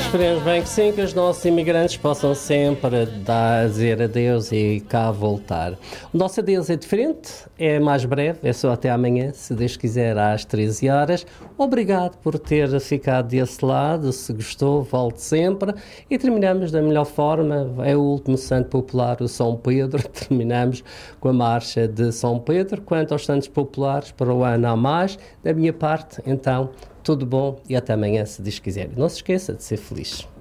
Esperemos bem que sim, que os nossos imigrantes possam sempre dizer adeus e cá voltar. O nosso adeus é diferente, é mais breve, é só até amanhã, se Deus quiser, às 13 horas. Obrigado por ter ficado desse lado, se gostou, volte sempre. E terminamos da melhor forma, é o último santo popular, o São Pedro. Terminamos com a marcha de São Pedro. Quanto aos santos populares, para o ano há mais. Da minha parte, então, tudo bom e até amanhã, se Deus quiser. Não se esqueça de ser feliz.